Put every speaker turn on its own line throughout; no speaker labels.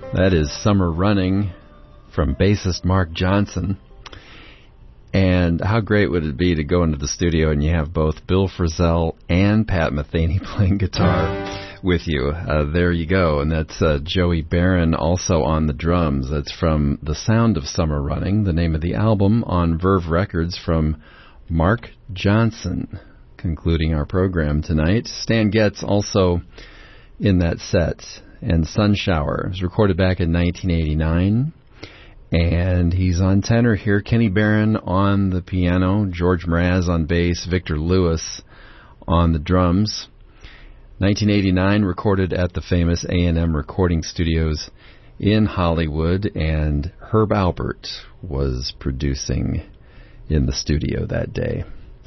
That is Summer Running from bassist Mark Johnson. And how great would it be to go into the studio and you have both Bill Frisell and Pat Metheny playing guitar with you. There you go. And that's Joey Barron also on the drums. That's from The Sound of Summer Running, the name of the album on Verve Records, from Mark Johnson. Concluding our program tonight. Stan Getz also in that set. And Sun Shower. It was recorded back in 1989. And he's on tenor here. Kenny Barron on the piano, George Mraz on bass, Victor Lewis on the drums. 1989, recorded at the famous A&M Recording Studios in Hollywood, and Herb Alpert was producing in the studio that day.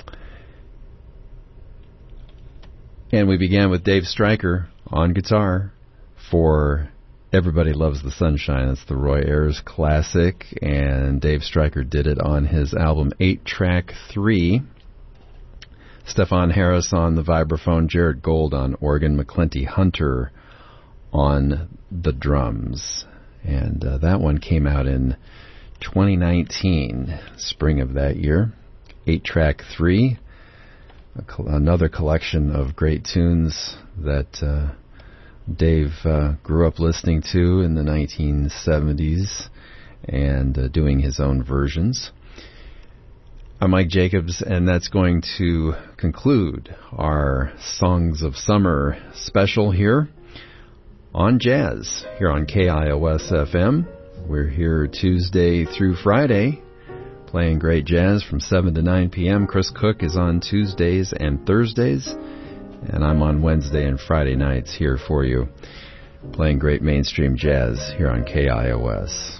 And we began with Dave Stryker on guitar for Everybody Loves the Sunshine. It's the Roy Ayers classic, and Dave Stryker did it on his album 8-Track 3. Stefan Harris on the vibraphone, Jared Gold on organ, McClinty Hunter on the drums. And that one came out in 2019, spring of that year. 8-Track 3, another collection of great tunes that Dave grew up listening to in the 1970s and doing his own versions. I'm Mike Jacobs, and that's going to conclude our Songs of Summer special here on Jazz, here on KIOS FM. We're here Tuesday through Friday, playing great jazz from 7 to 9 p.m. Chris Cook is on Tuesdays and Thursdays, and I'm on Wednesday and Friday nights here for you, playing great mainstream jazz here on KIOS.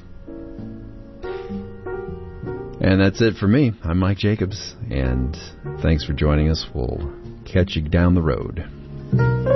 And that's it for me. I'm Mike Jacobs, and thanks for joining us. We'll catch you down the road.